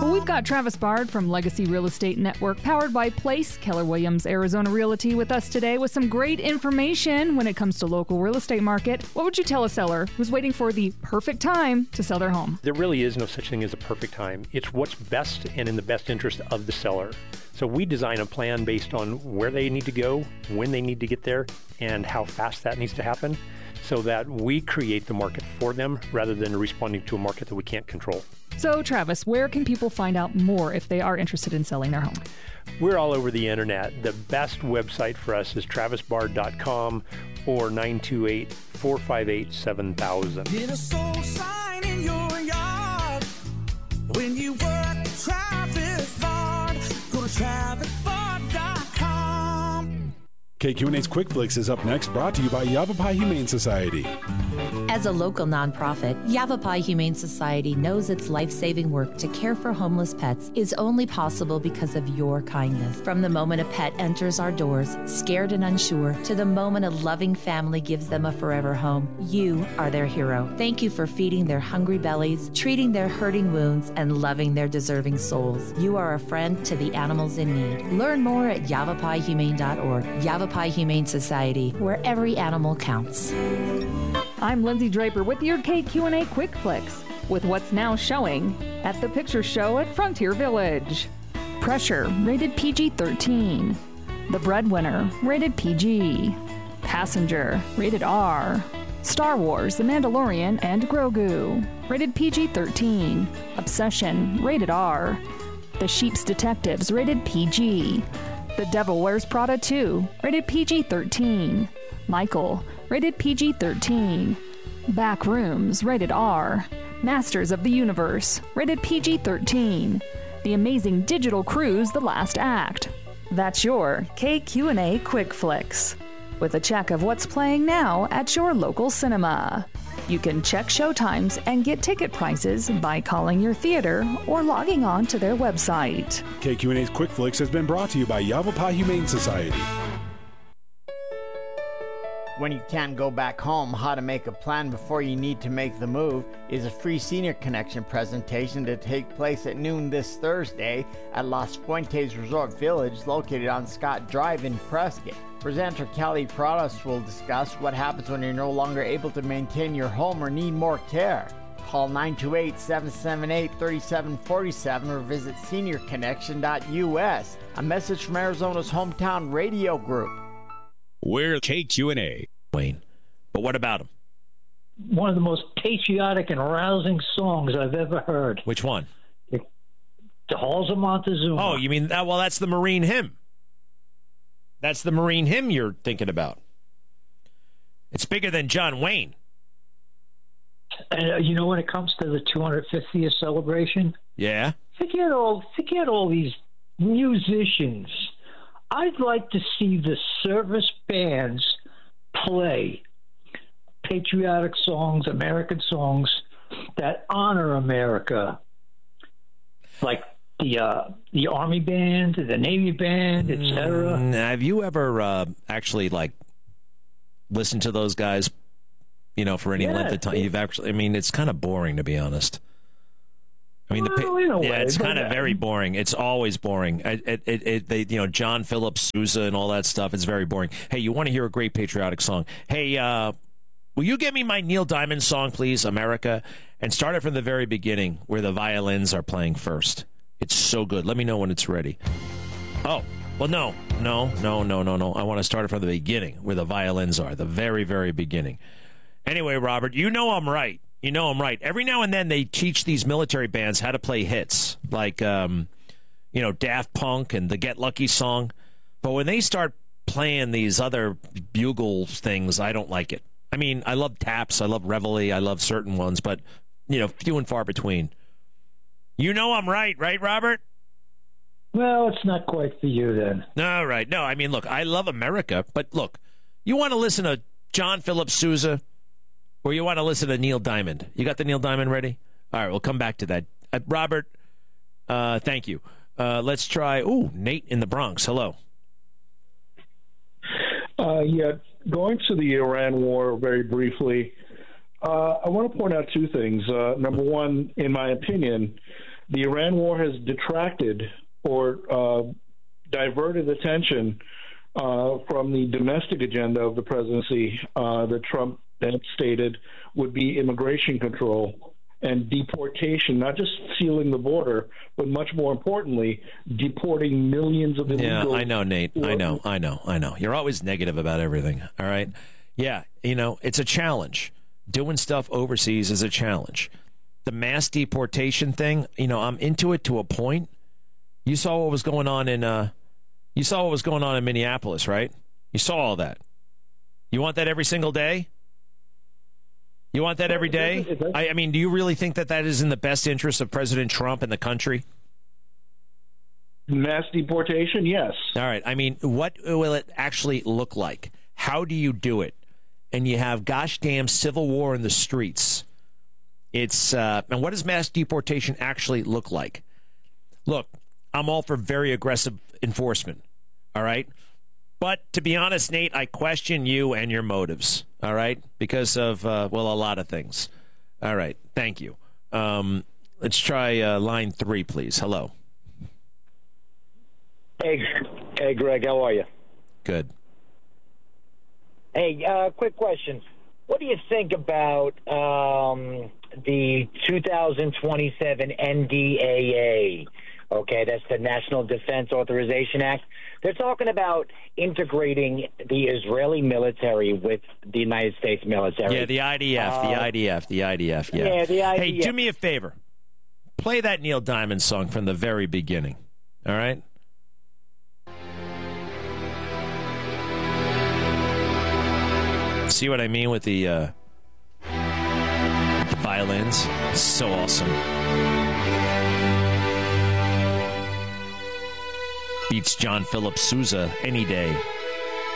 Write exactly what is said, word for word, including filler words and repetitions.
Well, we've got Travis Bard from Legacy Real Estate Network, powered by Place, Keller Williams, Arizona Realty, with us today with some great information when it comes to local real estate market. What would you tell a seller who's waiting for the perfect time to sell their home? There really is no such thing as a perfect time. It's what's best and in the best interest of the seller. So we design a plan based on where they need to go, when they need to get there, and how fast that needs to happen, so that we create the market for them rather than responding to a market that we can't control. So, Travis, where can people find out more if they are interested in selling their home? We're all over the internet. The best website for us is travis bard dot com or nine two eight, four five eight, seven thousand. Get a soul sign in your yard when you work Travis Bard. Go to travis bard dot com. K Q and A's Quick Flicks is up next, brought to you by Yavapai Humane Society. As a local nonprofit, Yavapai Humane Society knows its life-saving work to care for homeless pets is only possible because of your kindness. From the moment a pet enters our doors, scared and unsure, to the moment a loving family gives them a forever home, you are their hero. Thank you for feeding their hungry bellies, treating their hurting wounds, and loving their deserving souls. You are a friend to the animals in need. Learn more at yavapai humane dot org. Yavapai Humane Society, where every animal counts. I'm Lindsay Draper with your K Q and A Quick Flicks, with what's now showing at the Picture Show at Frontier Village. Pressure, rated P G thirteen. The Breadwinner, rated P G. Passenger, rated R. Star Wars, The Mandalorian, and Grogu, rated P G thirteen. Obsession, rated R. The Sheep's Detectives, rated P G. The Devil Wears Prada two, rated P G thirteen. Michael, rated P G thirteen. Backrooms, rated R. Masters of the Universe, rated P G thirteen. The Amazing Digital Cruise, The Last Act. That's your K Q and A Quick Flicks, with a check of what's playing now at your local cinema. You can check showtimes and get ticket prices by calling your theater or logging on to their website. K Q and A's Quick Flicks has been brought to you by Yavapai Humane Society. When you can't go back home, how to make a plan before you need to make the move is a free Senior Connection presentation to take place at noon this Thursday at Los Fuentes Resort Village, located on Scott Drive in Prescott. Presenter Kelly Prados will discuss what happens when you're no longer able to maintain your home or need more care. Call nine two eight, seven seven eight, three seven four seven or visit senior connection dot U S. A message from Arizona's hometown radio group. We're K Q and A. Wayne. But what about him? One of the most patriotic and rousing songs I've ever heard. Which one? The, the Halls of Montezuma. Oh, you mean that? Well, that's the Marine hymn. That's the Marine hymn you're thinking about. It's bigger than John Wayne. And uh, you know, when it comes to the two hundred fiftieth celebration, yeah, forget all, forget all these musicians. I'd like to see the service bands play patriotic songs, American songs that honor America, like the uh, the Army band, the Navy band, et cetera. Mm, have you ever uh, actually like listened to those guys? You know, for any yeah, length of time, you've actually. I mean, it's kind of boring, to be honest. I mean, well, the, in a yeah, way, it's kind of uh, very boring. It's always boring. It, it, it, it, they, you know, John Philip Sousa and all that stuff. It's very boring. Hey, you want to hear a great patriotic song? Hey, uh, will you get me my Neil Diamond song, please, America? And start it from the very beginning, where the violins are playing first. It's so good. Let me know when it's ready. Oh, well, no, no, no, no, no, no. I want to start it from the beginning, where the violins are, the very, very beginning. Anyway, Robert, you know I'm right. You know I'm right. Every now and then they teach these military bands how to play hits, like, um, you know, Daft Punk and the Get Lucky song. But when they start playing these other bugle things, I don't like it. I mean, I love taps. I love reveille. I love certain ones, but, you know, few and far between. You know I'm right, right, Robert? Well, it's not quite for you then. All right. No, I mean, look, I love America, but look, you want to listen to John Philip Sousa, or you want to listen to Neil Diamond? You got the Neil Diamond ready? All right, we'll come back to that. Uh, Robert, uh, thank you. Uh, let's try, ooh, Nate in the Bronx. Hello. Uh, yeah, going to the Iran war very briefly, uh, I want to point out two things. Uh, number one, in my opinion, the Iran war has detracted or uh, diverted attention uh, from the domestic agenda of the presidency uh, that Trump had stated would be immigration control and deportation, not just sealing the border, but much more importantly, deporting millions of illegals. Yeah, I know, Nate. I know, I know, I know. You're always negative about everything, all right? Yeah, you know, it's a challenge. Doing stuff overseas is a challenge. The mass deportation thing, you know, I'm into it to a point. You saw what was going on in uh, you saw what was going on in Minneapolis, right? You saw all that. You want that every single day? You want that every day? I, I mean, do you really think that that is in the best interest of President Trump and the country? Mass deportation, yes. All right. I mean, what will it actually look like? How do you do it? And you have gosh damn civil war in the streets. It's uh, and what does mass deportation actually look like? Look, I'm all for very aggressive enforcement. All right. But to be honest, Nate, I question you and your motives, all right, because of, uh, well, a lot of things. All right. Thank you. Um, let's try uh, line three, please. Hello. Hey, hey, Greg. How are you? Good. Hey, uh, quick question. What do you think about um, the two thousand twenty-seven N D A A? Okay, that's the National Defense Authorization Act. They're talking about integrating the Israeli military with the United States military. Yeah, the I D F, uh, the I D F, the I D F, yeah. Yeah, the I D F. Hey, do me a favor. Play that Neil Diamond song from the very beginning, all right? See what I mean with the, uh, with the violins? It's so awesome. Beats John Philip Sousa any day.